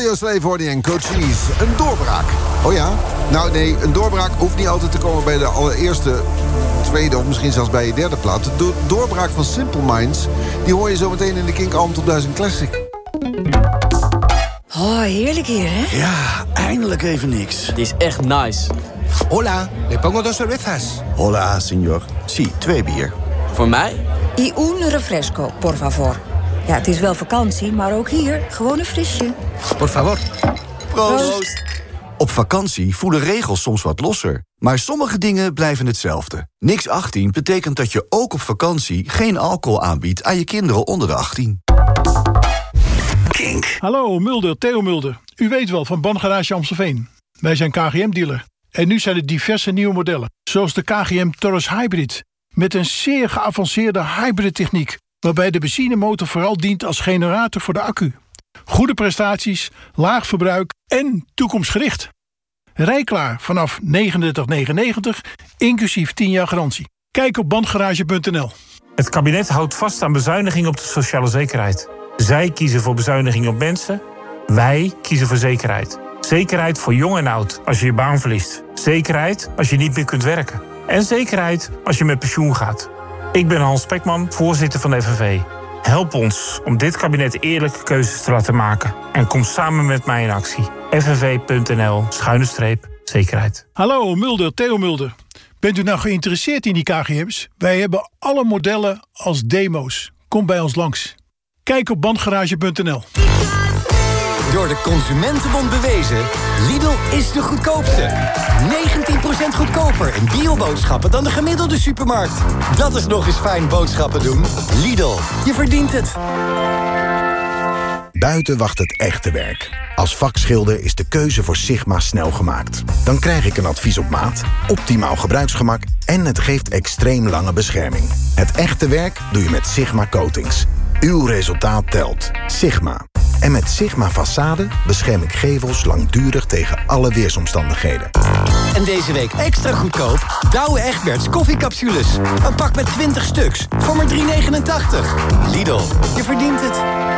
Audioslave hoorde je en Coaches. Een doorbraak. Oh ja? Nou nee, een doorbraak hoeft niet altijd te komen bij de allereerste, tweede of misschien zelfs bij je derde plaat. De doorbraak van Simple Minds, die hoor je zo meteen in de Kink Album Top 1000 Classic. Oh, heerlijk hier, hè? Ja, eindelijk even niks. Het is echt nice. Hola, le pongo 2 cervezas. Hola, señor. Sí, 2 bier. Voor mij? Y un refresco, por favor. Ja, het is wel vakantie, maar ook hier gewoon een frisje. Por favor. Proost. Op vakantie voelen regels soms wat losser. Maar sommige dingen blijven hetzelfde. Niks 18 betekent dat je ook op vakantie geen alcohol aanbiedt aan je kinderen onder de 18. Kink. Hallo, Mulder, Theo Mulder. U weet wel van Bandgarage Amstelveen. Wij zijn KGM-dealer. En nu zijn er diverse nieuwe modellen. Zoals de KGM Taurus Hybrid. Met een zeer geavanceerde hybrid-techniek. Waarbij de benzinemotor vooral dient als generator voor de accu. Goede prestaties, laag verbruik en toekomstgericht. Rijklaar vanaf 39,99, inclusief 10 jaar garantie. Kijk op bandgarage.nl. Het kabinet houdt vast aan bezuiniging op de sociale zekerheid. Zij kiezen voor bezuiniging op mensen. Wij kiezen voor zekerheid. Zekerheid voor jong en oud als je je baan verliest. Zekerheid als je niet meer kunt werken. En zekerheid als je met pensioen gaat. Ik ben Hans Spekman, voorzitter van de FNV. Help ons om dit kabinet eerlijke keuzes te laten maken. En kom samen met mij in actie. FNV.nl/zekerheid. Hallo, Mulder, Theo Mulder. Bent u nou geïnteresseerd in die KGM's? Wij hebben alle modellen als demo's. Kom bij ons langs. Kijk op bandgarage.nl. Door de Consumentenbond bewezen, Lidl is de goedkoopste. 19% goedkoper in bioboodschappen dan de gemiddelde supermarkt. Dat is nog eens fijn boodschappen doen. Lidl, je verdient het. Buiten wacht het echte werk. Als vakschilder is de keuze voor Sigma snel gemaakt. Dan krijg ik een advies op maat, optimaal gebruiksgemak en het geeft extreem lange bescherming. Het echte werk doe je met Sigma Coatings. Uw resultaat telt. Sigma. En met Sigma Façade bescherm ik gevels langdurig tegen alle weersomstandigheden. En deze week extra goedkoop Douwe Egberts koffiecapsules. Een pak met 20 stuks voor maar €3,89. Lidl, je verdient het.